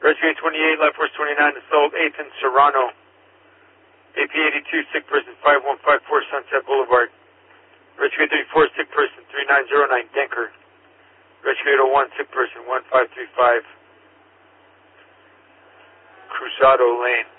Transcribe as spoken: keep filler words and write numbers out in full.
Rescue twenty-eight, Life Force twenty-nine, assault Ethan Serrano. A P eighty-two, sick person five one five four Sunset Boulevard. Rescue thirty-four, sick person three nine zero nine Denker. Rescue eight oh one, sick person one five three five Cruzado Lane.